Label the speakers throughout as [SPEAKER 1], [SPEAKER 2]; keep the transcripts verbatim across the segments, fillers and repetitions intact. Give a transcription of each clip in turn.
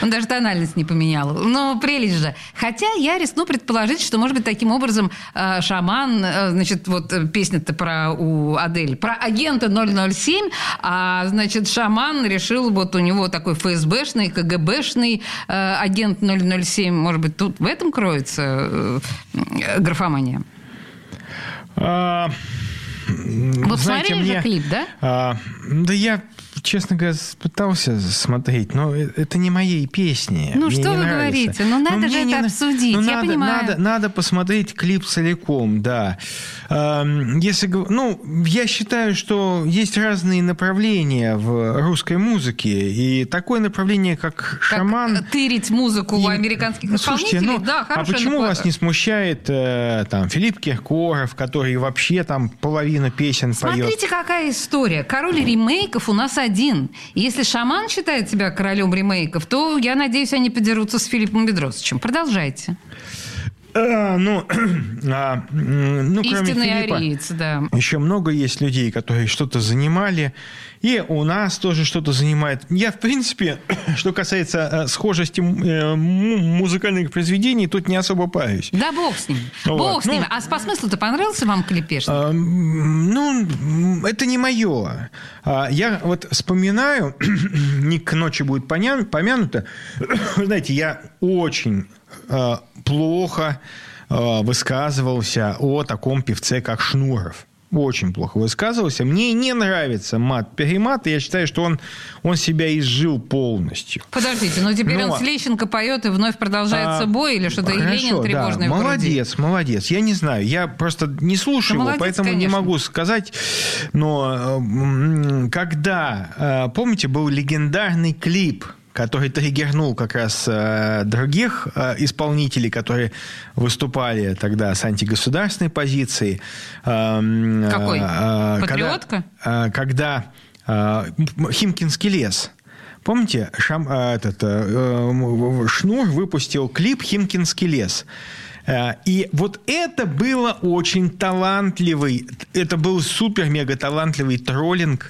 [SPEAKER 1] Он даже тональность не поменял. Ну, прелесть же. Хотя я рискну предположить, что, может быть, таким образом э, шаман, э, значит, вот песня-то про у Адель, про агента ноль ноль семь, а, значит, шаман решил, вот у него такой ФСБшный, КГБшный э, агент ноль ноль семь. Может быть, тут в этом кроется э, графомания?
[SPEAKER 2] А,
[SPEAKER 1] Вы
[SPEAKER 2] знаете,
[SPEAKER 1] посмотрели
[SPEAKER 2] мне,
[SPEAKER 1] же клип, да?
[SPEAKER 2] А, да я, честно говоря, пытался смотреть, но это не мои песни.
[SPEAKER 1] Ну,
[SPEAKER 2] мне
[SPEAKER 1] что
[SPEAKER 2] не
[SPEAKER 1] вы
[SPEAKER 2] нравится.
[SPEAKER 1] говорите? Ну, надо
[SPEAKER 2] но
[SPEAKER 1] же это
[SPEAKER 2] не...
[SPEAKER 1] обсудить,
[SPEAKER 2] ну,
[SPEAKER 1] я
[SPEAKER 2] надо,
[SPEAKER 1] понимаю.
[SPEAKER 2] Надо, надо посмотреть клип целиком, да. Если, ну, я считаю, что есть разные направления в русской музыке, и такое направление, как шаман...
[SPEAKER 1] Как тырить музыку
[SPEAKER 2] и...
[SPEAKER 1] у американских
[SPEAKER 2] ну,
[SPEAKER 1] исполнителей?
[SPEAKER 2] Слушайте, ну,
[SPEAKER 1] да,
[SPEAKER 2] а почему
[SPEAKER 1] напад...
[SPEAKER 2] вас не смущает там Филипп Киркоров, который вообще там половину песен поет?
[SPEAKER 1] Смотрите, какая история. Король ремейков у нас один. И если шаман считает себя королем ремейков, то, я надеюсь, они подерутся с Филиппом Бедросовичем. Продолжайте.
[SPEAKER 2] А, ну, а, ну, кроме
[SPEAKER 1] Истинный
[SPEAKER 2] Филиппа,
[SPEAKER 1] ариец, да.
[SPEAKER 2] еще много есть людей, которые что-то занимали, и у нас тоже что-то занимает. Я, в принципе, что касается схожести музыкальных произведений, тут не особо парюсь.
[SPEAKER 1] Да бог с ним.
[SPEAKER 2] Вот.
[SPEAKER 1] Бог с ним.
[SPEAKER 2] Ну,
[SPEAKER 1] а по смыслу-то понравился вам клип Пешный?
[SPEAKER 2] А, ну, это не мое. Я вот вспоминаю, не к ночи будет помянуто, знаете, я очень... плохо э, высказывался о таком певце, как Шнуров. Очень плохо высказывался. Мне не нравится мат-перемат, и я считаю, что он, он себя изжил полностью.
[SPEAKER 1] Подождите, но теперь
[SPEAKER 2] но...
[SPEAKER 1] он с Лещенко поет, и вновь продолжается а, бой, или что-то, и Ленин тревожный
[SPEAKER 2] да,
[SPEAKER 1] в
[SPEAKER 2] молодец,
[SPEAKER 1] груди.
[SPEAKER 2] молодец. Я не знаю, я просто не слушаю
[SPEAKER 1] да
[SPEAKER 2] его, поэтому
[SPEAKER 1] конечно.
[SPEAKER 2] не могу сказать. Но когда, помните, был легендарный клип, который триггернул как раз э, других э, исполнителей, которые выступали тогда с антигосударственной позицией. Э,
[SPEAKER 1] Какой?
[SPEAKER 2] Э,
[SPEAKER 1] Патриотка?
[SPEAKER 2] Когда, э, когда э, Химкинский лес. Помните, Шам, э, этот, э, Шнур выпустил клип «Химкинский лес». И вот это было очень талантливый, это был супер-мега-талантливый троллинг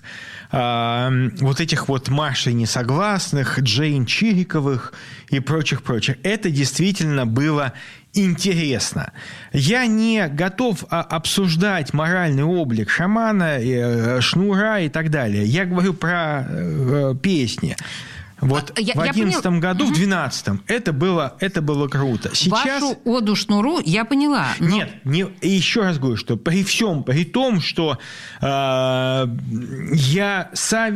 [SPEAKER 2] э, вот этих вот Машей Несогласных, Джейн Чириковых и прочих-прочих. Это действительно было интересно. Я не готов обсуждать моральный облик шамана, Шнура и так далее. Я говорю про э, песни. Вот я, в одиннадцатом году, угу. в двенадцатом это было, это было круто. Сейчас...
[SPEAKER 1] Вашу оду Шнуру я поняла. Но...
[SPEAKER 2] Нет, не, еще раз говорю, что при всем, при том, что э, я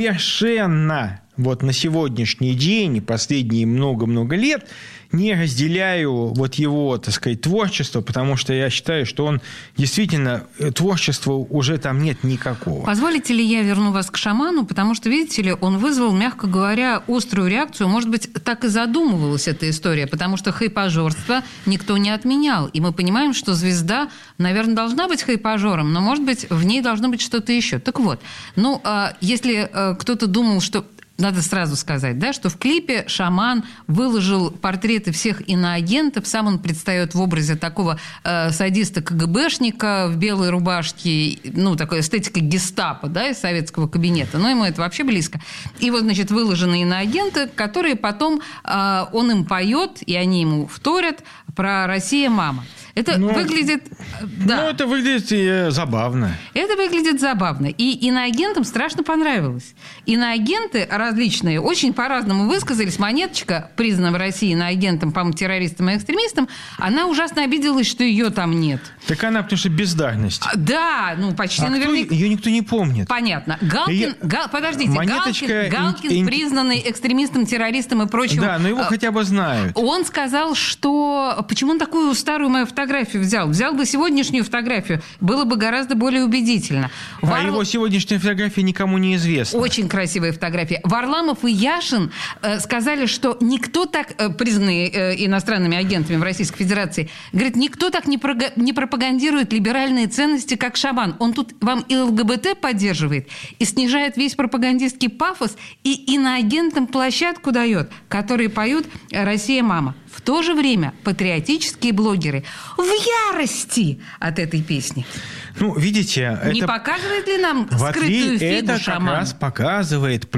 [SPEAKER 2] совершенно вот на сегодняшний день, последние много-много лет, не разделяю вот его, так сказать, творчество, потому что я считаю, что он действительно, творчества уже там нет никакого.
[SPEAKER 1] Позволите ли я верну вас к шаману, потому что, видите ли, он вызвал, мягко говоря, острую реакцию. Может быть, так и задумывалась эта история, потому что хайпажорство никто не отменял. И мы понимаем, что звезда, наверное, должна быть хайпажором, но, может быть, в ней должно быть что-то еще. Так вот, ну, если кто-то думал, что... Надо сразу сказать, да, что в клипе шаман выложил портреты всех иноагентов. Сам он предстает в образе такого э, садиста-КГБшника в белой рубашке, ну, такой эстетика гестапо, да, из советского кабинета. Но ему это вообще близко. И вот, значит, выложены иноагенты, которые потом э, он им поет, и они ему вторят про «Россия, мама». Это ну, выглядит... Да.
[SPEAKER 2] Ну, это выглядит э, забавно.
[SPEAKER 1] Это выглядит забавно. И иноагентам страшно понравилось. Иноагенты различные очень по-разному высказались. Монеточка, признана в России иноагентом, по-моему, террористом и экстремистом, она ужасно обиделась, что ее там нет.
[SPEAKER 2] Так она, потому что бездарность.
[SPEAKER 1] Да, ну, почти
[SPEAKER 2] а
[SPEAKER 1] наверняка.
[SPEAKER 2] Кто, ее никто не помнит.
[SPEAKER 1] Понятно. Галкин,
[SPEAKER 2] ее...
[SPEAKER 1] Гал... подождите,
[SPEAKER 2] Монеточка...
[SPEAKER 1] Галкин, Галкин
[SPEAKER 2] ин...
[SPEAKER 1] признанный экстремистом, террористом и прочим.
[SPEAKER 2] Да, но его хотя бы знают.
[SPEAKER 1] Он сказал, что... Почему он такую старую мою фотографию взял? Взял бы сегодняшнюю фотографию, было бы гораздо более убедительно.
[SPEAKER 2] А
[SPEAKER 1] Вар...
[SPEAKER 2] его сегодняшняя фотография никому не известна.
[SPEAKER 1] Очень красивая фотография. Варламов и Яшин э, сказали, что никто так, э, признанные э, иностранными агентами в Российской Федерации, говорит, никто так не, прога... не пропагандирует либеральные ценности, как шаман. Он тут вам и ЛГБТ поддерживает, и снижает весь пропагандистский пафос, и иноагентам площадку дает, которые поют «Россия, мама». В то же время патриотические блогеры в ярости от этой песни.
[SPEAKER 2] Ну, видите...
[SPEAKER 1] Не
[SPEAKER 2] это...
[SPEAKER 1] показывает ли нам
[SPEAKER 2] в
[SPEAKER 1] скрытую
[SPEAKER 2] ответ...
[SPEAKER 1] фигу
[SPEAKER 2] это
[SPEAKER 1] шамана?
[SPEAKER 2] Это как раз показывает плюрализм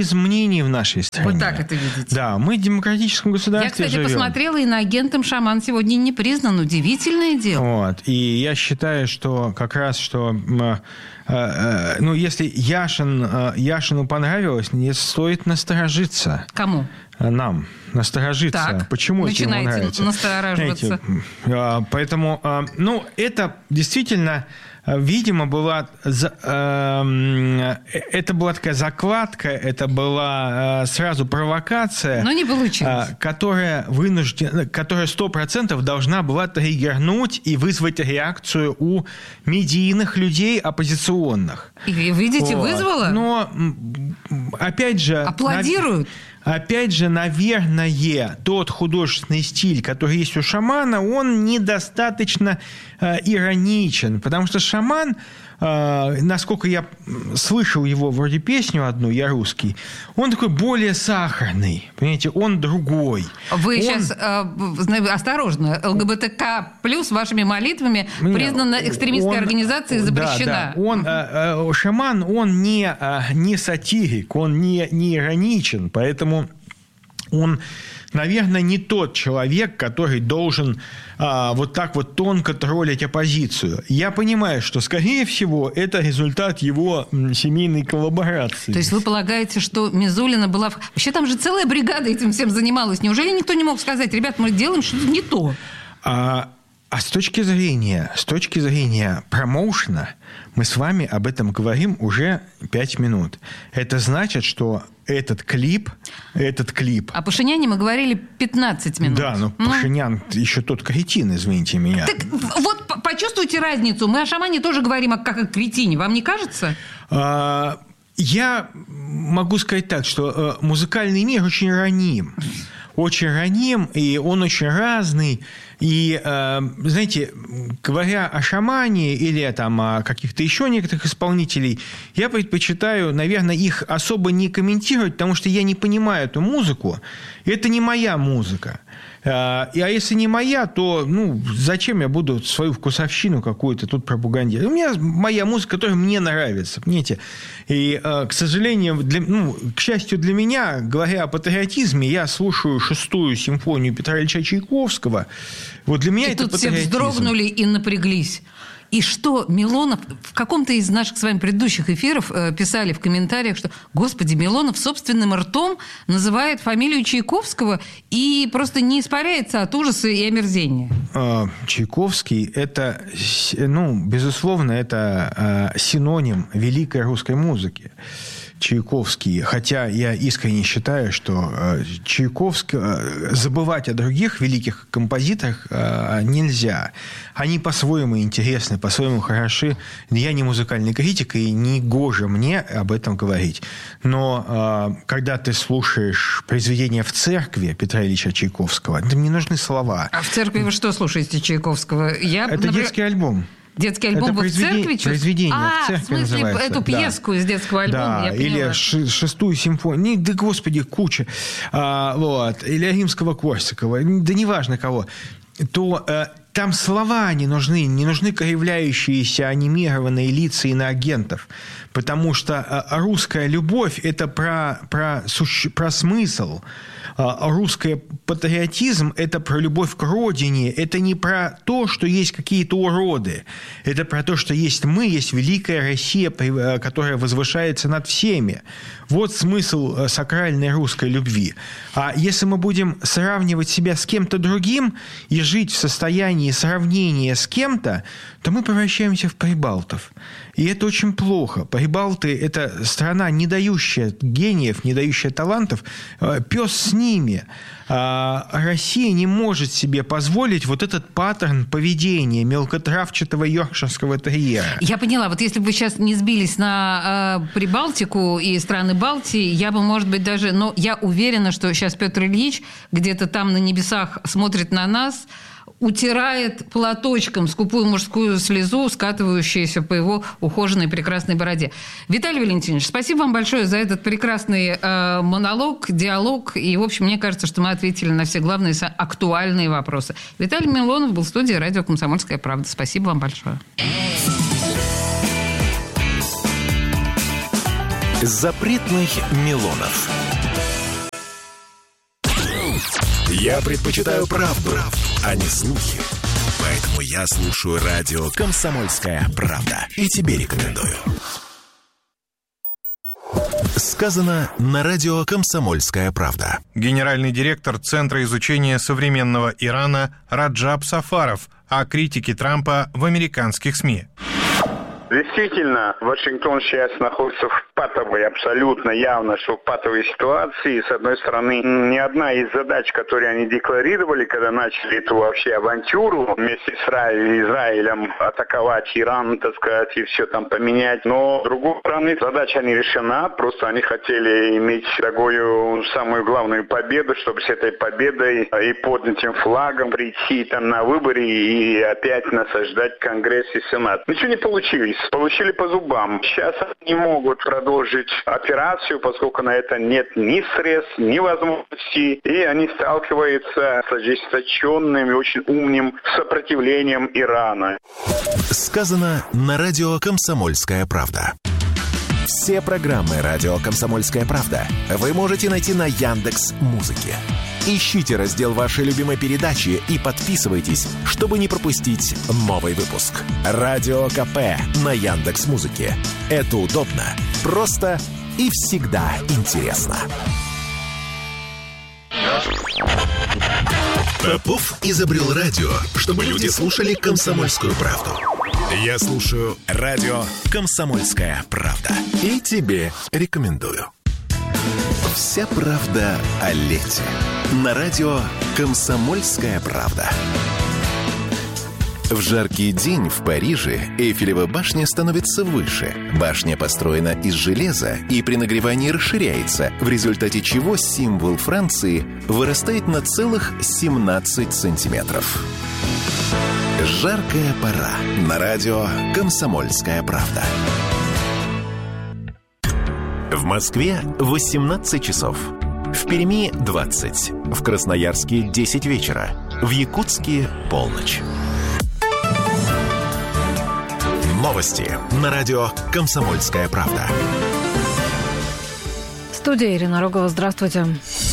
[SPEAKER 2] плюрализм мнений в нашей стране.
[SPEAKER 1] Вы так это видите?
[SPEAKER 2] Да, мы в демократическом государстве
[SPEAKER 1] Я, кстати,
[SPEAKER 2] живем.
[SPEAKER 1] посмотрела, иноагентом шаман сегодня не признан. Удивительное дело.
[SPEAKER 2] Вот. И я считаю, что как раз, что... Э, э, ну, если Яшин, э, Яшину понравилось, не стоит насторожиться.
[SPEAKER 1] Кому?
[SPEAKER 2] Нам насторожиться.
[SPEAKER 1] Так,
[SPEAKER 2] почему это ему нравится?
[SPEAKER 1] Настораживаться.
[SPEAKER 2] Знаете, э, поэтому, э, ну, это действительно... Видимо, была, э, это была такая закладка, это была э, сразу провокация,
[SPEAKER 1] но не получилось.
[SPEAKER 2] Э, которая вынуждена, которая сто процентов должна была триггернуть и вызвать реакцию у медийных людей оппозиционных.
[SPEAKER 1] И, видите, вот. Вызвала?
[SPEAKER 2] Но, опять же...
[SPEAKER 1] Аплодируют?
[SPEAKER 2] Опять же, наверное, тот художественный стиль, который есть у шамана, он недостаточно э, ироничен, потому что шаман, э, насколько я слышал его вроде песню одну, я русский, он такой более сахарный, понимаете, он другой.
[SPEAKER 1] Вы
[SPEAKER 2] он...
[SPEAKER 1] сейчас э, осторожно, ЛГБТК плюс вашими молитвами признана экстремистской он... организацией, запрещена.
[SPEAKER 2] Да, да. Он, э, э, шаман, он не, э, не сатирик, он не, не ироничен, поэтому он, наверное, не тот человек, который должен а, вот так вот тонко троллить оппозицию. Я понимаю, что, скорее всего, это результат его семейной коллаборации.
[SPEAKER 1] То есть вы полагаете, что Мизулина была... Вообще там же целая бригада этим всем занималась. Неужели никто не мог сказать: ребят, мы делаем что-то не то?
[SPEAKER 2] А, а с точки зрения, с точки зрения промоушена, мы с вами об этом говорим уже пять минут. Это значит, что этот клип, этот клип...
[SPEAKER 1] О Пашиняне мы говорили пятнадцать минут.
[SPEAKER 2] Да, но ну, Пашинян еще тот кретин, извините меня.
[SPEAKER 1] Так вот, почувствуйте разницу. Мы о шамане тоже говорим как о кретине. Вам не кажется?
[SPEAKER 2] А, я могу сказать так, что музыкальный мир очень раним. Очень раним, и он очень разный. И, э, знаете, говоря о шамане или там, о каких-то еще некоторых исполнителей, я предпочитаю, наверное, их особо не комментировать, потому что я не понимаю эту музыку. Это не моя музыка. А если не моя, то ну, зачем я буду свою вкусовщину какую-то тут пропагандировать? У меня моя музыка, которая мне нравится, понимаете? И, к сожалению, для, ну, к счастью для меня, говоря о патриотизме, я слушаю шестую симфонию Петра Ильича Чайковского. Вот для меня
[SPEAKER 1] и
[SPEAKER 2] это
[SPEAKER 1] тут
[SPEAKER 2] патриотизм.
[SPEAKER 1] Все вздрогнули и напряглись. И что, Милонов, в каком-то из наших с вами предыдущих эфиров э, писали в комментариях, что, господи, Милонов собственным ртом называет фамилию Чайковского и просто не испаряется от ужаса и омерзения.
[SPEAKER 2] Чайковский – это, ну, безусловно, это синоним великой русской музыки. Чайковский, хотя я искренне считаю, что Чайковский, забывать о других великих композиторах нельзя. Они по-своему интересны, по-своему хороши. Я не музыкальный критик, и не гоже мне об этом говорить. Но когда ты слушаешь произведения в церкви Петра Ильича Чайковского, там не нужны слова.
[SPEAKER 1] А в церкви вы что слушаете Чайковского? Я,
[SPEAKER 2] Это например... детский альбом.
[SPEAKER 1] Детский альбом вы в церкви?
[SPEAKER 2] Произведение
[SPEAKER 1] а,
[SPEAKER 2] в церкви
[SPEAKER 1] в смысле,
[SPEAKER 2] называется.
[SPEAKER 1] эту пьеску да. из детского альбома,
[SPEAKER 2] да,
[SPEAKER 1] я поняла.
[SPEAKER 2] или шестую симфонию, да, господи, куча. А, вот, или Римского-Корсакова, да неважно кого. То а, там слова не нужны, не нужны кривляющиеся анимированные лица иноагентов. Потому что а, русская любовь – это про, про, про смысл. А русский патриотизм – это про любовь к родине, это не про то, что есть какие-то уроды, это про то, что есть мы, есть великая Россия, которая возвышается над всеми. Вот смысл сакральной русской любви. А если мы будем сравнивать себя с кем-то другим и жить в состоянии сравнения с кем-то, то мы превращаемся в прибалтов. И это очень плохо. Прибалты – это страна, не дающая гениев, не дающая талантов. Пес с ними. А Россия не может себе позволить вот этот паттерн поведения мелкотравчатого йоркширского терьера.
[SPEAKER 1] Я поняла. Вот если бы вы сейчас не сбились на э, Прибалтику и страны Балтии, я бы, может быть, даже... Но я уверена, что сейчас Петр Ильич где-то там на небесах смотрит на нас, утирает платочком скупую мужскую слезу, скатывающуюся по его ухоженной прекрасной бороде. Виталий Валентинович, спасибо вам большое за этот прекрасный э, монолог, диалог. И, в общем, мне кажется, что мы ответили на все главные актуальные вопросы. Виталий Милонов был в студии радио «Комсомольская правда». Спасибо вам большое.
[SPEAKER 3] Запретных Милонов. Я предпочитаю правду, а не слухи. Поэтому я слушаю радио «Комсомольская правда». И тебе рекомендую. Сказано на радио «Комсомольская правда».
[SPEAKER 4] Генеральный директор Центра изучения современного Ирана Раджаб Сафаров о критике Трампа в американских СМИ.
[SPEAKER 5] Действительно, Вашингтон сейчас находится в патовой, абсолютно явно, что в патовой ситуации. С одной стороны, ни одна из задач, которые они декларировали, когда начали эту вообще авантюру вместе с Израилем атаковать Иран, так сказать, и все там поменять. Но, с другой стороны, задача не решена. Просто они хотели иметь такую самую главную победу, чтобы с этой победой и поднятым флагом прийти там на выборы и опять насаждать Конгресс и Сенат. Ничего не получилось. Получили по зубам. Сейчас они не могут продолжить операцию, поскольку на это нет ни средств, ни возможностей. И они сталкиваются с ожесточенным и очень умным сопротивлением Ирана.
[SPEAKER 3] Сказано на радио «Комсомольская правда». Все программы радио «Комсомольская правда» вы можете найти на Яндекс.Музыке. Ищите раздел вашей любимой передачи и подписывайтесь, чтобы не пропустить новый выпуск. Радио КП на Яндекс.Музыке. Это удобно, просто и всегда интересно. Попов изобрел радио, чтобы люди слушали «Комсомольскую правду». Я слушаю радио «Комсомольская правда». И тебе рекомендую. Вся правда о лете. На радио «Комсомольская правда». В жаркий день в Париже Эйфелева башня становится выше. Башня построена из железа и при нагревании расширяется, в результате чего символ Франции вырастает на целых семнадцать сантиметров. Жаркая пора. На радио «Комсомольская правда». В Москве восемнадцать часов. В Перми двадцать. В Красноярске десять вечера. В Якутске полночь. Новости на радио «Комсомольская правда».
[SPEAKER 6] Студия Ирина Рогова. Здравствуйте.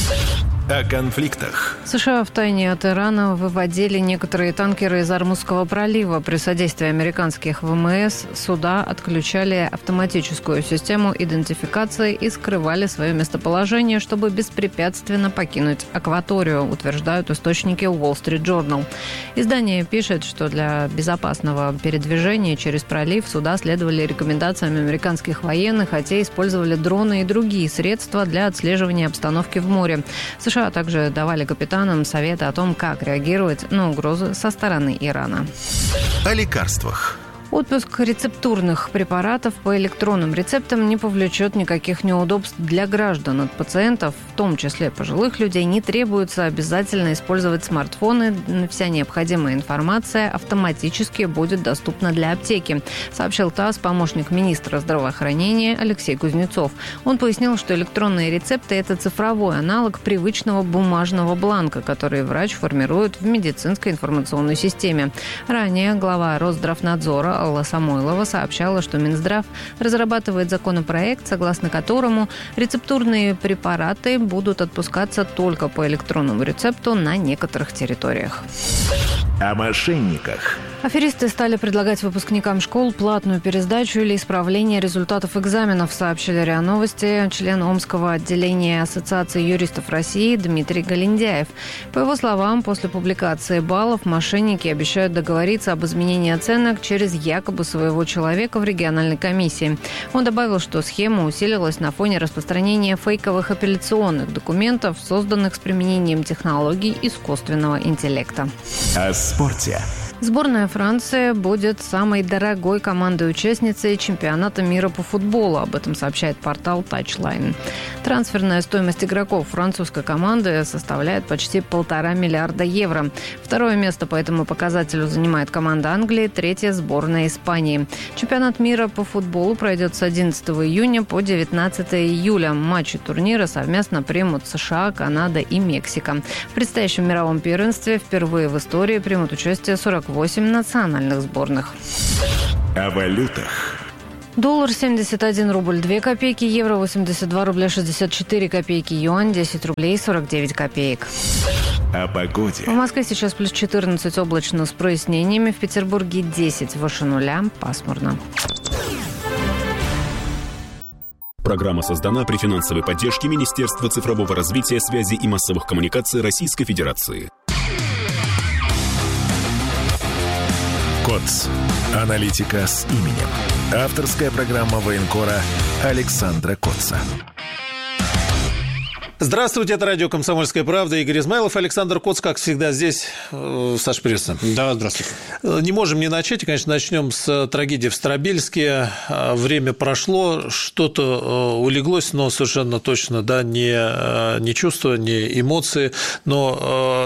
[SPEAKER 3] О конфликтах.
[SPEAKER 6] США втайне от Ирана выводили некоторые танкеры из Ормузского пролива. При содействии американских ВМС суда отключали автоматическую систему идентификации и скрывали свое местоположение, чтобы беспрепятственно покинуть акваторию, утверждают источники Wall Street Journal. Издание пишет, что для безопасного передвижения через пролив суда следовали рекомендациям американских военных, хотя использовали дроны и другие средства для отслеживания обстановки в море. США также давали капитанам советы о том, как реагировать на угрозы со стороны Ирана.
[SPEAKER 3] О лекарствах.
[SPEAKER 6] Отпуск рецептурных препаратов по электронным рецептам не повлечет никаких неудобств для граждан. От пациентов, в том числе пожилых людей, не требуется обязательно использовать смартфоны. Вся необходимая информация автоматически будет доступна для аптеки, сообщил ТАСС помощник министра здравоохранения Алексей Кузнецов. Он пояснил, что электронные рецепты – это цифровой аналог привычного бумажного бланка, который врач формирует в медицинской информационной системе. Ранее глава Росздравнадзора Алла Самойлова сообщала, что Минздрав разрабатывает законопроект, согласно которому рецептурные препараты будут отпускаться только по электронному рецепту на некоторых территориях.
[SPEAKER 3] О мошенниках.
[SPEAKER 6] Аферисты стали предлагать выпускникам школ платную пересдачу или исправление результатов экзаменов, сообщили РИА Новости член Омского отделения Ассоциации юристов России Дмитрий Галиндяев. По его словам, после публикации баллов мошенники обещают договориться об изменении оценок через якобы своего человека в региональной комиссии. Он добавил, что схема усилилась на фоне распространения фейковых апелляционных документов, созданных с применением технологий искусственного интеллекта.
[SPEAKER 3] О спорте.
[SPEAKER 6] Сборная Франции будет самой дорогой командой-участницей чемпионата мира по футболу. Об этом сообщает портал Touchline. Трансферная стоимость игроков французской команды составляет почти полтора миллиарда евро. Второе место по этому показателю занимает команда Англии, третье – сборная Испании. Чемпионат мира по футболу пройдет с одиннадцатого июня по девятнадцатого июля. Матчи турнира совместно примут США, Канада и Мексика. В предстоящем мировом первенстве впервые в истории примут участие сорок восемь национальных сборных.
[SPEAKER 3] О валютах.
[SPEAKER 6] Доллар семьдесят один рубль две копейки, евро восемьдесят два рубля шестьдесят четыре копейки, юань десять рублей сорок девять копеек.
[SPEAKER 3] О погоде.
[SPEAKER 6] В Москве сейчас плюс четырнадцать, облачно с прояснениями. В Петербурге десять, выше нуля, пасмурно.
[SPEAKER 7] Программа создана при финансовой поддержке Министерства цифрового развития, связи и массовых коммуникаций Российской Федерации.
[SPEAKER 3] КОЦ. Аналитика с именем. Авторская программа военкора Александра Котца.
[SPEAKER 8] Здравствуйте, это радио «Комсомольская правда». Игорь Измайлов, Александр Коц, как всегда, здесь. Саша, приветствую.
[SPEAKER 9] Да, здравствуйте.
[SPEAKER 8] Не можем не начать. И, конечно, начнем с трагедии в Старобельске. Время прошло, что-то улеглось, но совершенно точно, да, не, не чувства, не эмоции. Но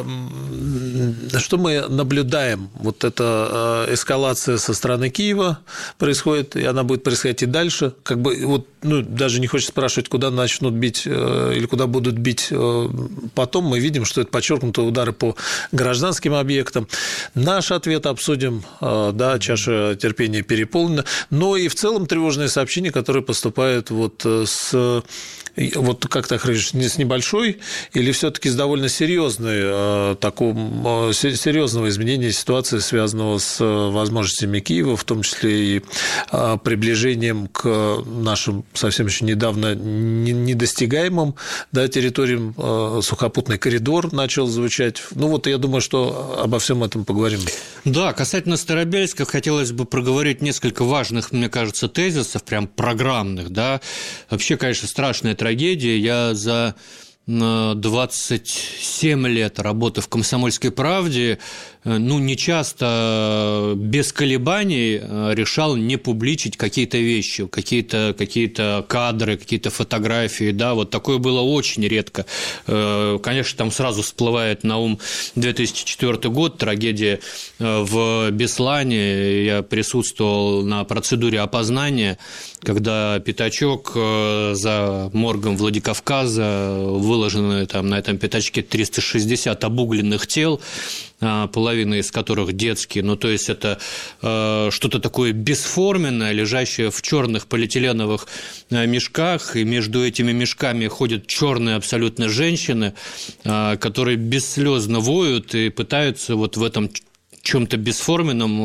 [SPEAKER 8] что мы наблюдаем? Вот эта эскалация со стороны Киева происходит, и она будет происходить и дальше. Как бы, вот, ну, даже не хочется спрашивать, куда начнут бить или куда будут бить потом. Мы видим, что это подчеркнуто удары по гражданским объектам. Наш ответ обсудим, да, чаша терпения переполнена, но и в целом тревожные сообщения, которые поступают вот с, вот как так, с небольшой или все-таки с довольно серьезной, такого серьезного изменения ситуации, связанного с возможностями Киева, в том числе и приближением к нашим совсем еще недавно недостигаемым, да, территориям. Сухопутный коридор начал звучать. Ну вот я думаю, что обо всем этом поговорим.
[SPEAKER 9] Да, касательно Старобельска хотелось бы проговорить несколько важных, мне кажется, тезисов, прям программных, да. Вообще, конечно, страшная трагедия. Я за двадцать семь лет работы в «Комсомольской правде», ну, не часто без колебаний решал не публичить какие-то вещи, какие-то, какие-то кадры, какие-то фотографии, да, вот такое было очень редко. Конечно, там сразу всплывает на ум две тысячи четвёртый год, трагедия в Беслане. Я присутствовал на процедуре опознания, когда пятачок за моргом Владикавказа, выложены там на этом пятачке триста шестьдесят обугленных тел, половина из которых детские, ну, то есть это э, что-то такое бесформенное, лежащее в черных полиэтиленовых мешках, и между этими мешками ходят черные абсолютно женщины, э, которые бесслезно воют и пытаются вот в этом чем-то бесформенном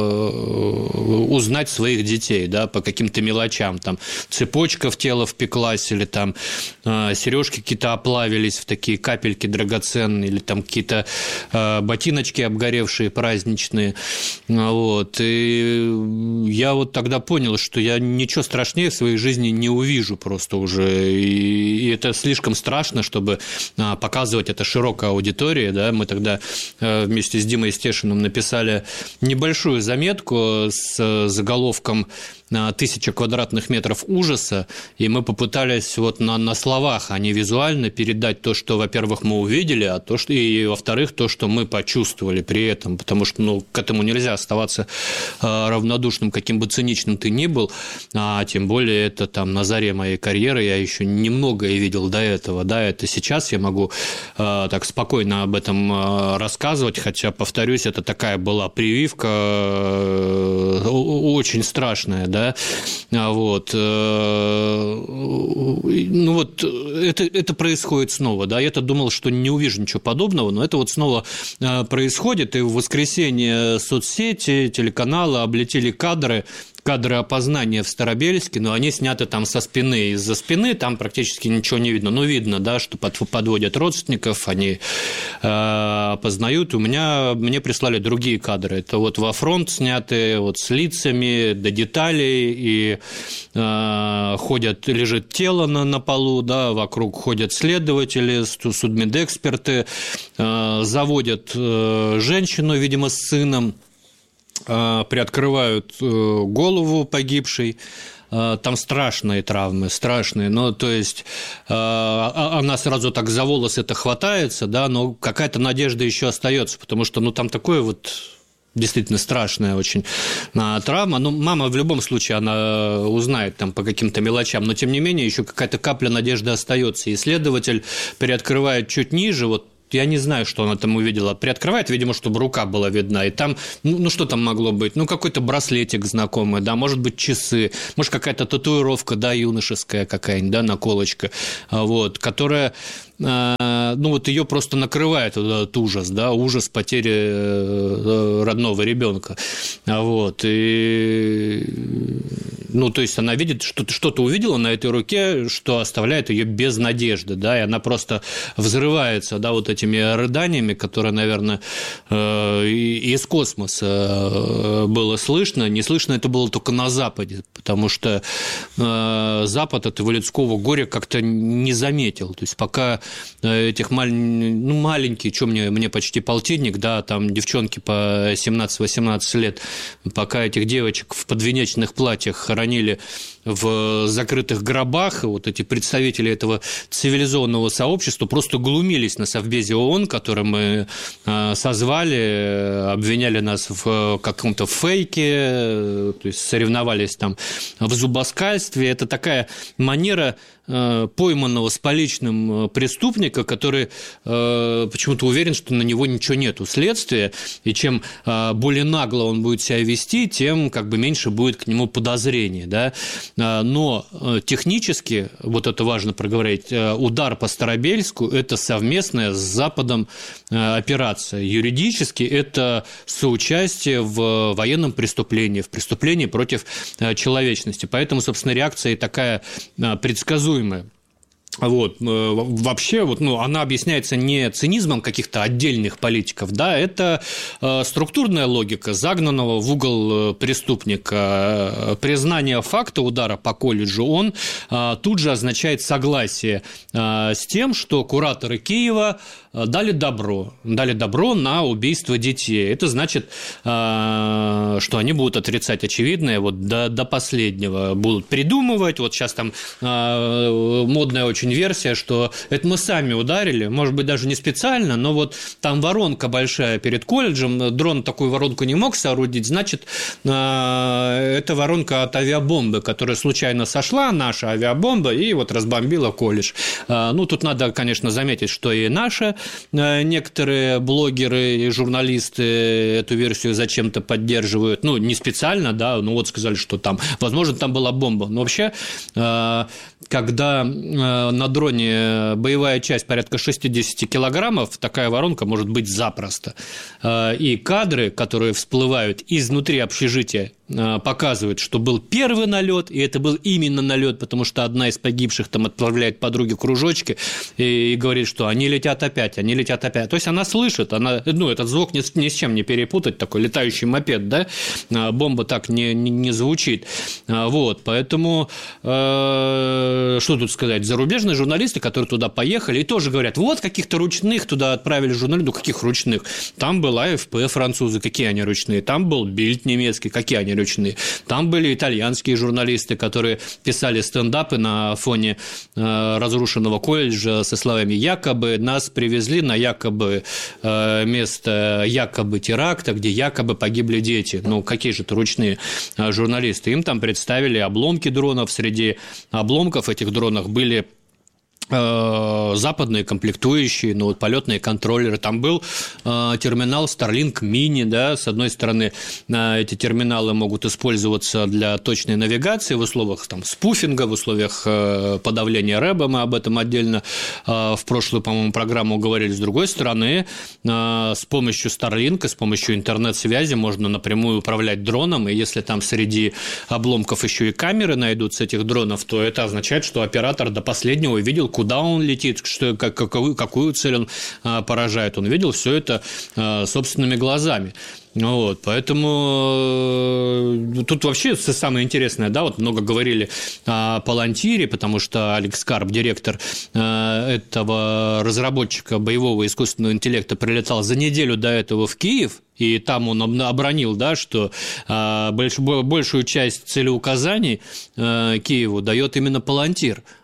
[SPEAKER 9] узнать своих детей, да, по каким-то мелочам, там цепочка в тело впеклась, или там сережки какие-то оплавились в такие капельки драгоценные, или там какие-то ботиночки обгоревшие праздничные, вот, и я вот тогда понял, что я ничего страшнее в своей жизни не увижу просто уже, и это слишком страшно, чтобы показывать это широкой аудитории, да, мы тогда вместе с Димой Стешиным написали небольшую заметку с заголовком «Тысяча квадратных метров ужаса», и мы попытались вот на, на словах, а не визуально передать то, что, во-первых, мы увидели, а то, что, и, во-вторых, то, что мы почувствовали при этом, потому что, ну, к этому нельзя оставаться равнодушным, каким бы циничным ты ни был, а тем более это там на заре моей карьеры, я еще немногое видел до этого, да, это сейчас я могу так спокойно об этом рассказывать, хотя, повторюсь, это такая была прививка очень страшная, да, вот, ну вот, это, это происходит снова, да, я-то думал, что не увижу ничего подобного, но это вот снова происходит, и в воскресенье соцсети, телеканалы облетели кадры, кадры опознания в Старобельске, но они сняты там со спины. Из-за спины там практически ничего не видно. Ну, видно, да, что подводят родственников, они э, опознают. У меня, мне прислали другие кадры. Это вот во фронт сняты, вот с лицами до деталей, и э, ходят, лежит тело на, на полу, да, вокруг ходят следователи, судмедэксперты, э, заводят э, женщину, видимо, с сыном, приоткрывают голову погибшей, там страшные травмы, страшные, ну, то есть она сразу так за волосы это хватается, да, но какая-то надежда еще остается, потому что, ну, там такое вот действительно страшная очень травма. Ну, мама в любом случае, она узнает там по каким-то мелочам, но, тем не менее, еще какая-то капля надежды остается. И следователь приоткрывает чуть ниже, вот я не знаю, что она там увидела. Приоткрывает, видимо, чтобы рука была видна. И там, ну, ну что там могло быть? Ну, какой-то браслетик знакомый, да, может быть, часы, может, какая-то татуировка, да, юношеская какая-нибудь, да, наколочка, вот, которая, ну, вот ее просто накрывает этот ужас, да, ужас потери родного ребенка. Вот, и, ну, то есть она видит, что что-то увидела на этой руке, что оставляет ее без надежды, да, и она просто взрывается, да, вот этими рыданиями, которые, наверное, из космоса было слышно. Не слышно это было только на Западе, потому что Запад этого людского горя как-то не заметил. То есть пока этих маль... ну, маленькие, что мне, мне почти полтинник, да, там девчонки по семнадцать-восемнадцать лет, пока этих девочек в подвенечных платьях хоронили в закрытых гробах, вот эти представители этого цивилизованного сообщества просто глумились на Совбезе ООН, который мы созвали, обвиняли нас в каком-то фейке, то есть соревновались там в зубоскальстве. Это такая манера пойманного с поличным преступника, который почему-то уверен, что на него ничего нету следствия, и чем более нагло он будет себя вести, тем как бы меньше будет к нему подозрений, да? Но технически, вот это важно проговорить, удар по Старобельску – это совместная с Западом операция. Юридически это соучастие в военном преступлении, в преступлении против человечности. Поэтому, собственно, реакция и такая предсказуемая. Вот. Вообще, вот, ну, она объясняется не цинизмом каких-то отдельных политиков, да, это структурная логика загнанного в угол преступника. Признание факта удара по колледжу, он тут же означает согласие с тем, что кураторы Киева дали добро, дали добро на убийство детей. Это значит, что они будут отрицать очевидное вот до, до последнего, будут придумывать. Вот сейчас там модная очень версия, что это мы сами ударили, может быть, даже не специально, но вот там воронка большая перед колледжем, дрон такую воронку не мог соорудить, значит, это воронка от авиабомбы, которая случайно сошла, наша авиабомба, и вот разбомбила колледж. Ну, тут надо, конечно, заметить, что и наша некоторые блогеры и журналисты эту версию зачем-то поддерживают, ну, не специально, да, ну, вот сказали, что там, возможно, там была бомба, но вообще, когда на дроне боевая часть порядка шестьдесят килограммов, такая воронка может быть запросто, и кадры, которые всплывают изнутри общежития, показывают, что был первый налет, и это был именно налет, потому что одна из погибших там отправляет подруге кружочки и говорит, что они летят опять, они летят опять. То есть она слышит, она, ну, этот звук ни, ни с чем не перепутать, такой летающий мопед, да, бомба так не, не, не звучит. Вот, поэтому, э, что тут сказать, зарубежные журналисты, которые туда поехали, и тоже говорят, вот каких-то ручных туда отправили журналистов, ну, каких ручных? Там был АФП французы, какие они ручные, там был Бильд немецкий, какие они ручные. Там были итальянские журналисты, которые писали стендапы на фоне э, разрушенного колледжа со словами «якобы нас привезли на якобы э, место якобы теракта, где якобы погибли дети». Ну, какие же это ручные э, журналисты? Им там представили обломки дронов. Среди обломков этих дронов были западные комплектующие, ну, вот полетные контроллеры. Там был э, терминал Starlink Mini, да, с одной стороны, э, эти терминалы могут использоваться для точной навигации в условиях там спуфинга, в условиях э, подавления рэба, мы об этом отдельно э, в прошлую, по-моему, программу говорили. С другой стороны, э, с помощью Starlink, с помощью интернет-связи можно напрямую управлять дроном, и если там среди обломков еще и камеры найдутся этих дронов, то это означает, что оператор до последнего видел, куда он летит, что, как, какую, какую цель он а, поражает. Он видел все это а, собственными глазами. Вот, поэтому тут вообще самое интересное, да, вот много говорили о Палантире, потому что Алекс Карп, директор этого разработчика боевого искусственного интеллекта, прилетал за неделю до этого в Киев, и там он обронил, да, что большую часть целеуказаний Киеву дает именно Палантир.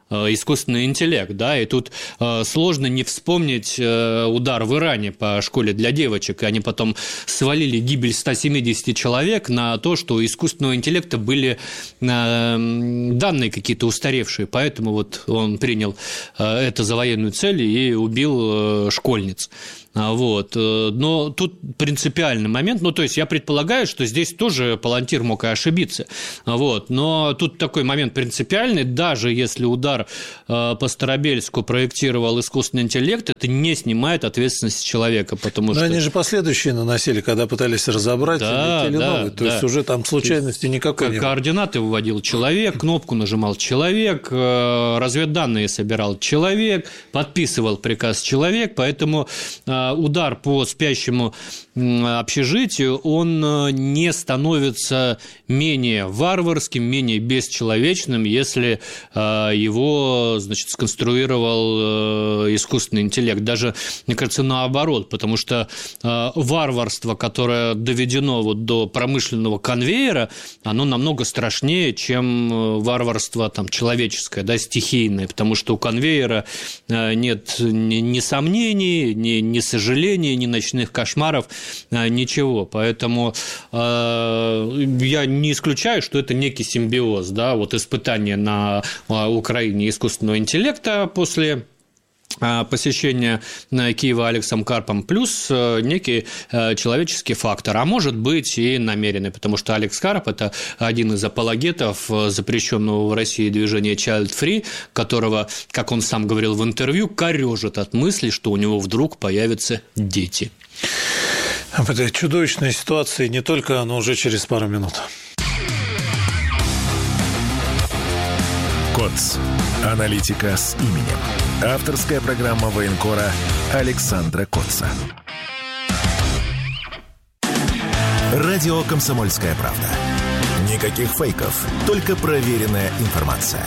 [SPEAKER 9] искусственный интеллект, да, и тут э, сложно не вспомнить э, удар в Иране по школе для девочек, и они потом свалили гибель ста семидесяти человек на то, что у искусственного интеллекта были э, данные какие-то устаревшие, поэтому вот он принял э, это за военную цель и убил э, школьниц. Вот. Но тут принципиальный момент, ну, то есть я предполагаю, что здесь тоже Палантир мог и ошибиться, вот. Но тут такой момент принципиальный, даже если удар по Старобельску проектировал искусственный интеллект, это не снимает ответственности с человека, потому
[SPEAKER 8] Но
[SPEAKER 9] что…
[SPEAKER 8] они же последующие наносили, когда пытались разобрать,
[SPEAKER 9] да,
[SPEAKER 8] или
[SPEAKER 9] да,
[SPEAKER 8] новые, то
[SPEAKER 9] да.
[SPEAKER 8] есть уже там случайности никакой не было.
[SPEAKER 9] Координаты выводил человек, кнопку нажимал человек, разведданные собирал человек, подписывал приказ человек, поэтому удар по спящему общежитию, он не становится менее варварским, менее бесчеловечным, если его, значит, сконструировал искусственный интеллект. Даже, мне кажется, наоборот, потому что варварство, которое доведено вот до промышленного конвейера, оно намного страшнее, чем варварство там, человеческое, да, стихийное, потому что у конвейера нет ни, ни сомнений, ни, ни сожалений, ни ночных кошмаров, ничего. Поэтому э, я не исключаю, что это некий симбиоз, да, вот испытание на Украине искусственного интеллекта после посещения Киева Алексом Карпом, плюс некий человеческий фактор, а может быть и намеренный, потому что Алекс Карп – это один из апологетов запрещенного в России движения Child Free, которого, как он сам говорил в интервью, корежит от мысли, что у него вдруг появятся дети.
[SPEAKER 8] В этой чудовищной ситуации не только, но уже через пару минут.
[SPEAKER 3] КОЦ. Аналитика с именем. Авторская программа военкора Александра Котца. Радио «Комсомольская правда». Никаких фейков, только проверенная информация.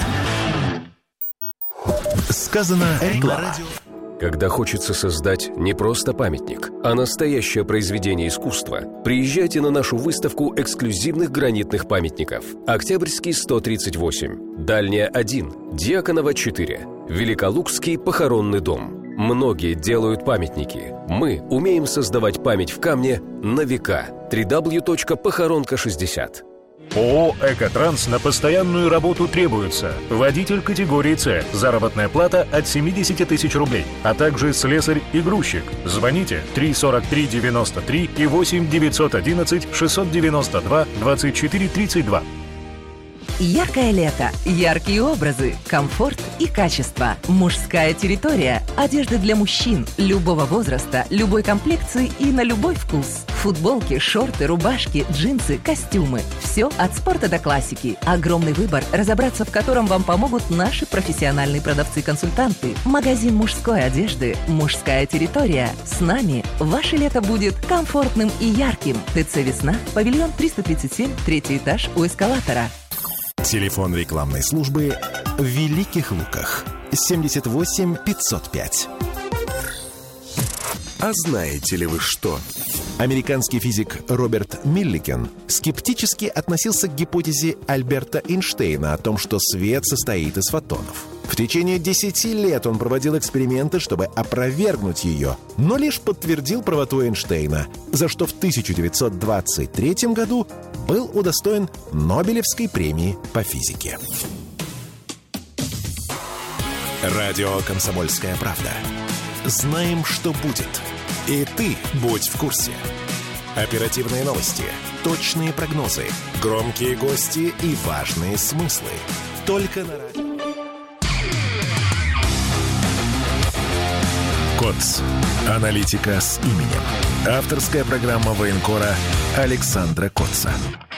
[SPEAKER 3] Сказано на радио.
[SPEAKER 10] Когда хочется создать не просто памятник, а настоящее произведение искусства, приезжайте на нашу выставку эксклюзивных гранитных памятников. Октябрьский сто тридцать восемь, Дальняя один, Дьяконова четыре, Великолукский похоронный дом. Многие делают памятники. Мы умеем создавать память в камне на века. дабл ю дабл ю дабл ю точка похоронка шестьдесят.
[SPEAKER 11] ООО «Экотранс» на постоянную работу требуется. Водитель категории С. Заработная плата от семьдесят тысяч рублей. А также слесарь и грузчик. Звоните три сорок три девяносто три и восемь девятьсот одиннадцать шестьсот девяносто два двадцать четыре тридцать два.
[SPEAKER 12] Яркое лето, яркие образы, комфорт и качество. Мужская территория. Одежда для мужчин любого возраста, любой комплекции и на любой вкус. Футболки, шорты, рубашки, джинсы, костюмы. Все от спорта до классики. Огромный выбор, разобраться в котором вам помогут наши профессиональные продавцы-консультанты. Магазин мужской одежды «Мужская территория». С нами ваше лето будет комфортным и ярким. ТЦ «Весна», павильон триста тридцать семь, третий этаж у эскалатора.
[SPEAKER 3] Телефон рекламной службы в Великих Луках. семьдесят восемь пятьсот пять. А знаете ли вы что? Американский физик Роберт Милликен скептически относился к гипотезе Альберта Эйнштейна о том, что свет состоит из фотонов. В течение десяти лет он проводил эксперименты, чтобы опровергнуть ее, но лишь подтвердил правоту Эйнштейна, за что в тысяча девятьсот двадцать третьем году был удостоен Нобелевской премии по физике. Радио «Комсомольская правда». Знаем, что будет. И ты будь в курсе. Оперативные новости, точные прогнозы, громкие гости и важные смыслы. Только на радио. КОЦ. Аналитика с именем. Авторская программа военкора Александра Котца.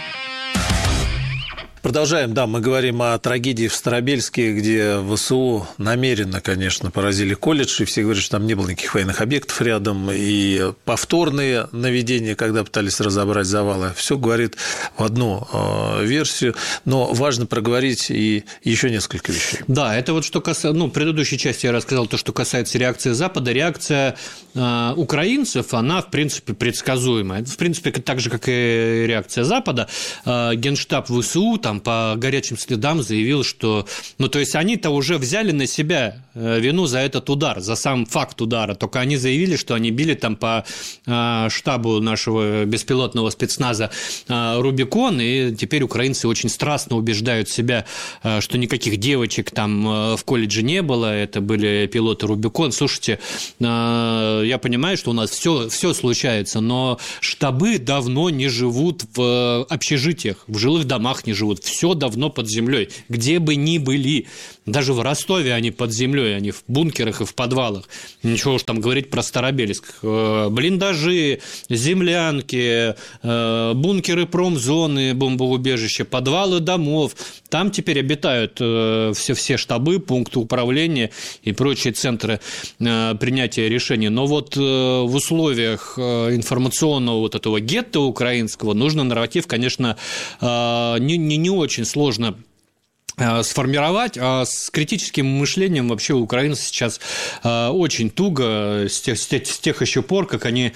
[SPEAKER 8] Продолжаем, да, мы говорим о трагедии в Старобельске, где ВСУ намеренно, конечно, поразили колледж, и все говорят, что там не было никаких военных объектов рядом, и повторные наведения, когда пытались разобрать завалы, все говорит в одну э, версию, но важно проговорить и еще несколько вещей.
[SPEAKER 9] Да, это вот что касается, ну, в предыдущей части я рассказал то, что касается реакции Запада, реакция э, украинцев, она, в принципе, предсказуемая, в принципе, так же, как и реакция Запада, э, Генштаб ВСУ, там по горячим следам заявил, что... Ну, то есть они-то уже взяли на себя вину за этот удар, за сам факт удара, только они заявили, что они били там по штабу нашего беспилотного спецназа «Рубикон», и теперь украинцы очень страстно убеждают себя, что никаких девочек там в колледже не было, это были пилоты «Рубикон». Слушайте, я понимаю, что у нас все, все случается, но штабы давно не живут в общежитиях, в жилых домах не живут, все давно под землей, где бы ни были. Даже в Ростове они под землей, они в бункерах и в подвалах. Ничего уж там говорить про Старобельск. Блиндажи, землянки, бункеры промзоны, бомбоубежища, подвалы домов. Там теперь обитают все, все штабы, пункты управления и прочие центры принятия решений. Но вот в условиях информационного вот этого гетто украинского нужно нарратив, конечно, не, не, не очень сложно сформировать, а с критическим мышлением вообще у украинцев сейчас очень туго, с тех, с тех еще пор, как они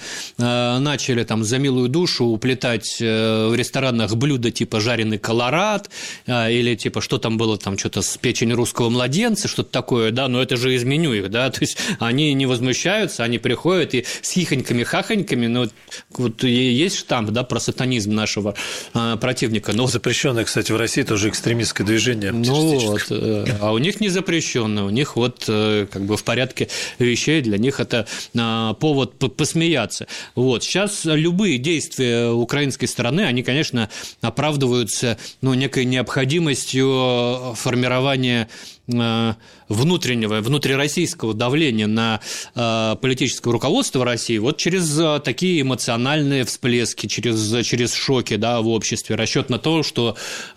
[SPEAKER 9] начали там за милую душу уплетать в ресторанах блюда типа жареный колорад или типа что там было, там что-то с печень русского младенца, что-то такое, да, но это же из меню их, да, то есть они не возмущаются, они приходят и с хихоньками-хахоньками, ну, вот есть штамп, да, про сатанизм нашего противника. Но...
[SPEAKER 8] Запрещенное, кстати, в России тоже экстремистское движение.
[SPEAKER 9] Ну вот, а у них не запрещено, у них вот как бы в порядке вещей, для них это повод посмеяться. Вот, сейчас любые действия украинской стороны, они, конечно, оправдываются, ну, некой необходимостью формирования внутреннего, внутрироссийского давления на э, политическое руководство России вот через э, такие эмоциональные всплески, через, через шоки, да, в обществе, расчет на то, что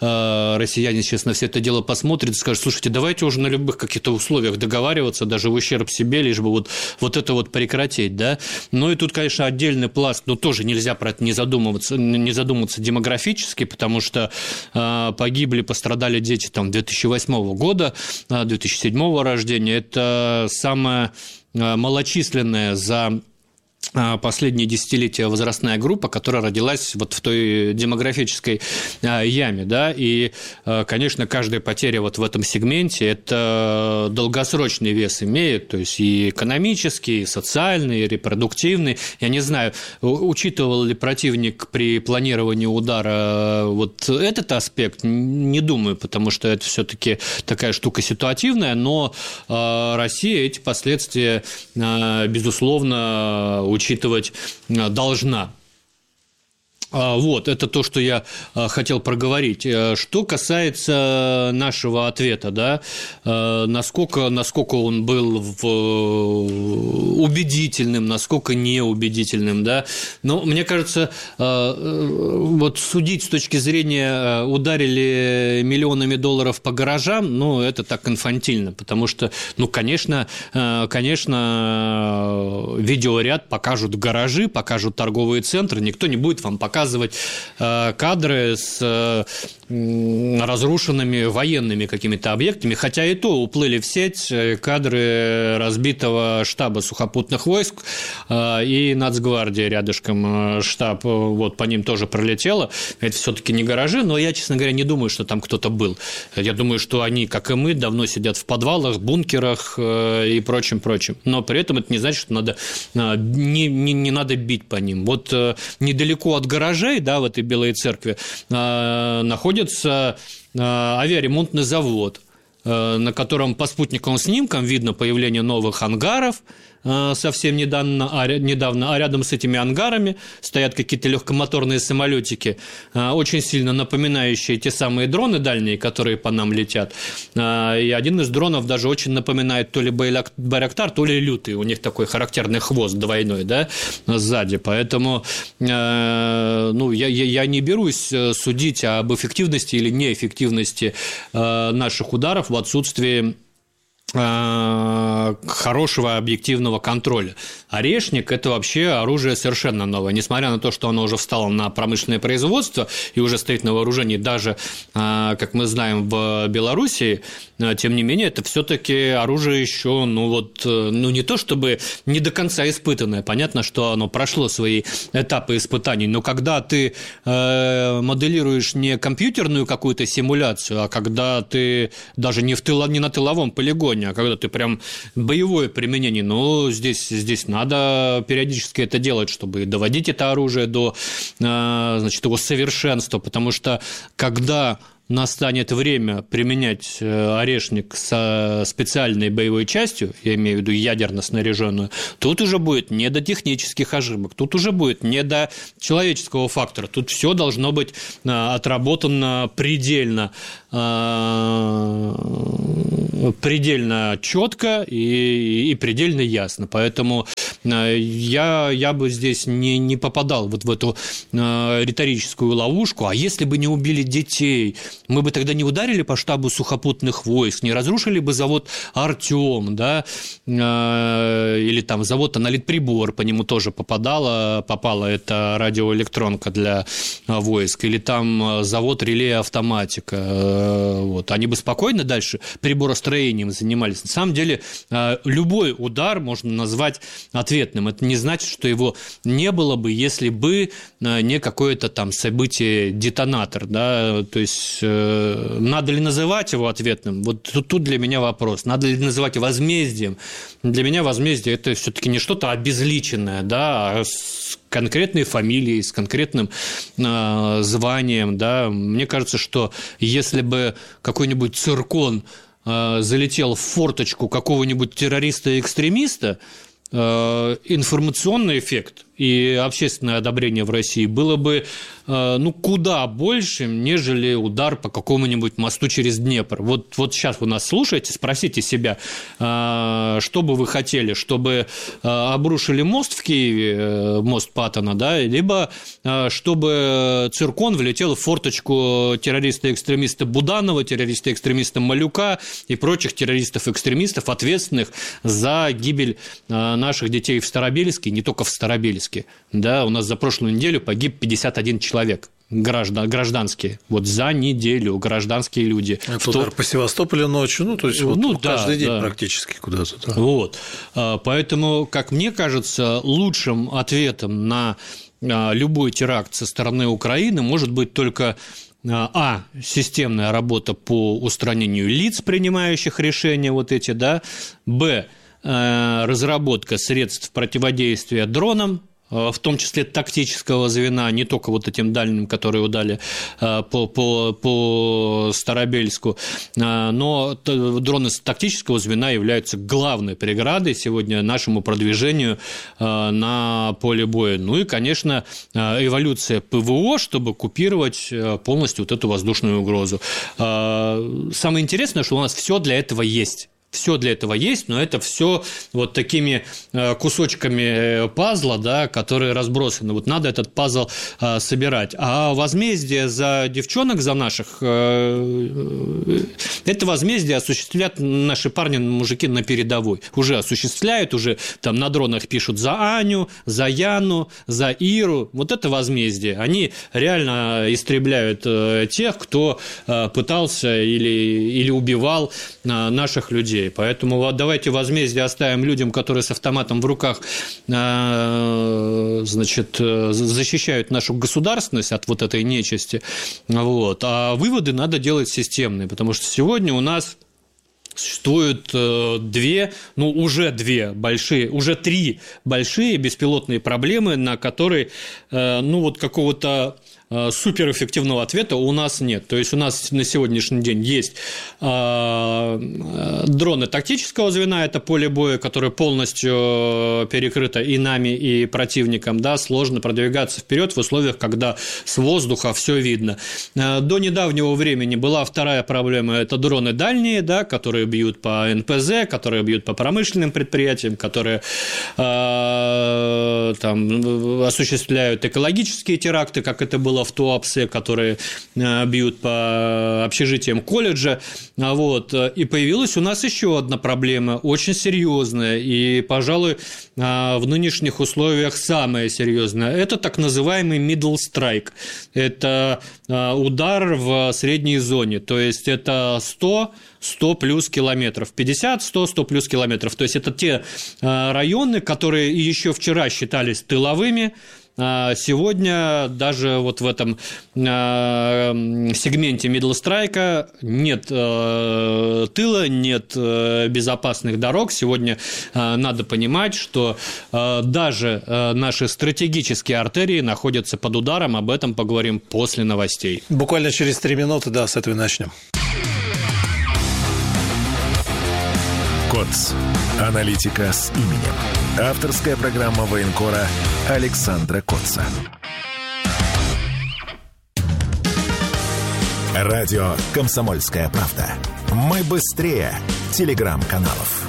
[SPEAKER 9] э, россияне сейчас на все это дело посмотрят и скажут: слушайте, давайте уже на любых каких-то условиях договариваться, даже в ущерб себе, лишь бы вот, вот это вот прекратить, да. Ну и тут, конечно, отдельный пласт, но тоже нельзя про это не задумываться, не задумываться демографически, потому что э, погибли, пострадали дети там две тысячи восьмого года, две тысячи седьмого рождения, это самая малочисленная за последние десятилетия возрастная группа, которая родилась вот в той демографической яме, да, и, конечно, каждая потеря вот в этом сегменте – это долгосрочный вес имеет, то есть и экономический, и социальный, и репродуктивный. Я не знаю, учитывал ли противник при планировании удара вот этот аспект, не думаю, потому что это все-таки такая штука ситуативная, но Россия эти последствия, безусловно, учитывать должна. Вот, это то, что я хотел проговорить. Что касается нашего ответа, да, насколько, насколько он был убедительным, насколько неубедительным, да, но мне кажется, вот судить с точки зрения ударили миллионами долларов по гаражам, ну, это так инфантильно, потому что, ну, конечно, конечно, видеоряд покажут гаражи, покажут торговые центры, никто не будет вам показывать кадры с разрушенными военными какими-то объектами, хотя и то уплыли в сеть кадры разбитого штаба сухопутных войск и Нацгвардии рядышком штаб, вот по ним тоже пролетело. Это все-таки не гаражи, но я, честно говоря, не думаю, что там кто-то был. Я думаю, что они, как и мы, давно сидят в подвалах, бункерах и прочим-прочим. Но при этом это не значит, что надо, не, не, не надо бить по ним. Вот недалеко от гаражей, да, в этой Белой церкви находится авиаремонтный завод, на котором по спутниковым снимкам видно появление новых ангаров совсем недавно, а, недавно, а рядом с этими ангарами стоят какие-то легкомоторные самолетики, очень сильно напоминающие те самые дроны дальние, которые по нам летят. И один из дронов даже очень напоминает то ли Байрактар, то ли Лютый. У них такой характерный хвост двойной, да, сзади. Поэтому ну, я, я не берусь судить об эффективности или неэффективности наших ударов в отсутствии хорошего объективного контроля. Орешник – это вообще оружие совершенно новое. Несмотря на то, что оно уже встало на промышленное производство и уже стоит на вооружении даже, как мы знаем, в Белоруссии, тем не менее, это все-таки оружие еще, ну вот, ну не то чтобы не до конца испытанное. Понятно, что оно прошло свои этапы испытаний, но когда ты моделируешь не компьютерную какую-то симуляцию, а когда ты даже не, в тыло, не на тыловом полигоне, а когда ты прям боевое применение, ну, здесь, здесь надо периодически это делать, чтобы доводить это оружие до, значит, его совершенства, потому что когда настанет время применять орешник со специальной боевой частью, я имею в виду ядерно снаряженную, тут уже будет не до технических ошибок, тут уже будет не до человеческого фактора, тут все должно быть отработано предельно, предельно четко и, и предельно ясно. Поэтому я, я бы здесь не, не попадал вот в эту риторическую ловушку. А если бы не убили детей, мы бы тогда не ударили по штабу сухопутных войск, не разрушили бы завод «Артем», да, или там завод «Аналитприбор», по нему тоже попадала, попала эта радиоэлектронка для войск, или там завод «Реле-автоматика». Вот. Они бы спокойно дальше приборостроением занимались. На самом деле, любой удар можно назвать ответным. Это не значит, что его не было бы, если бы не какое-то там событие-детонатор, да, то есть надо ли называть его ответным? Вот тут, тут для меня вопрос. Надо ли называть возмездием? Для меня возмездие – это все-таки не что-то обезличенное, да, а с конкретной фамилией, с конкретным э, званием, да. Мне кажется, что если бы какой-нибудь циркон э, залетел в форточку какого-нибудь террориста-экстремиста, э, информационный эффект и общественное одобрение в России было бы, ну, куда большим, нежели удар по какому-нибудь мосту через Днепр. Вот, вот сейчас вы нас слушаете, спросите себя, что бы вы хотели, чтобы обрушили мост в Киеве, мост Паттона, да, либо чтобы циркон влетел в форточку террориста-экстремиста Буданова, террориста-экстремиста Малюка и прочих террористов-экстремистов, ответственных за гибель наших детей в Старобельске, не только в Старобельске. Да, у нас за прошлую неделю погиб пятьдесят один человек. Граждан, гражданские, вот за неделю гражданские люди.
[SPEAKER 8] Это удар по Севастополю ночью, ну, то есть вот,
[SPEAKER 9] ну,
[SPEAKER 8] ну,
[SPEAKER 9] да,
[SPEAKER 8] каждый день
[SPEAKER 9] да.
[SPEAKER 8] практически куда-то. Да.
[SPEAKER 9] Вот. Поэтому, как мне кажется, лучшим ответом на любой теракт со стороны Украины может быть только а. системная работа по устранению лиц, принимающих решения вот эти, да, б. разработка средств противодействия дронам, в том числе тактического звена, не только вот этим дальним, которые удали по, по, по Старобельску, но дроны тактического звена являются главной преградой сегодня нашему продвижению на поле боя. Ну и, конечно, эволюция ПВО, чтобы купировать полностью вот эту воздушную угрозу. Самое интересное, что у нас все для этого есть. Все для этого есть, но это все вот такими кусочками пазла, да, которые разбросаны. Вот надо этот пазл а, собирать. А возмездие за девчонок, за наших, э, это возмездие осуществляют наши парни, мужики на передовой. Уже осуществляют, уже там на дронах пишут за Аню, за Яну, за Иру. Вот это возмездие. Они реально истребляют э, тех, кто э, пытался или, или убивал э, наших людей. Поэтому вот давайте возмездие оставим людям, которые с автоматом в руках, значит, защищают нашу государственность от вот этой нечисти. Вот. А выводы надо делать системные, потому что сегодня у нас существуют две, ну, уже две большие, уже три большие беспилотные проблемы, на которые, ну, вот какого-то суперэффективного ответа у нас нет. То есть у нас на сегодняшний день есть дроны тактического звена, это поле боя, которое полностью перекрыто и нами, и противником, да, сложно продвигаться вперед в условиях, когда с воздуха все видно. До недавнего времени была вторая проблема, это дроны дальние, да, которые бьют по эн пэ зэ, которые бьют по промышленным предприятиям, которые там осуществляют экологические теракты, как это было в Туапсе, которые бьют по общежитиям колледжа. Вот. И появилась у нас еще одна проблема, очень серьезная, и, пожалуй, в нынешних условиях самая серьезная. Это так называемый middle strike. Это удар в средней зоне, то есть это сто сто плюс километров, пятьдесят, сто, сто плюс километров. То есть это те районы, которые еще вчера считались тыловыми, сегодня даже вот в этом сегменте middle strike нет тыла, нет безопасных дорог. Сегодня надо понимать, что даже наши стратегические артерии находятся под ударом. Об этом поговорим после новостей.
[SPEAKER 8] Буквально через три минуты, да, с этого начнем.
[SPEAKER 3] КОЦ. Аналитика с именем. Авторская программа военкора Александра Коца. Радио «Комсомольская правда». Мы быстрее телеграм-каналов.